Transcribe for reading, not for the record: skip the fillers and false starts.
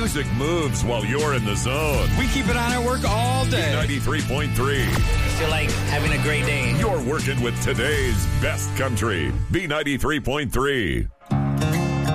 music moves while you're in the zone. We keep it on at work all day. 93.3. Feel like having a great day. You're working with today's best country. B93.3.